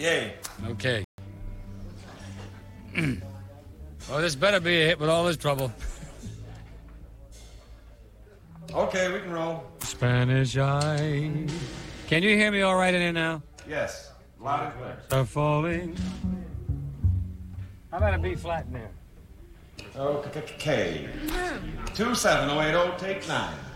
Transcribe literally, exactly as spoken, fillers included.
Yay. Okay. Well, this better be a hit with all this trouble. Okay, we can roll. Spanish eye. Can you hear me all right in here now? Yes. Loud and clear. Are falling. How about a B flat in there? Okay. two seven oh eight oh, take nine.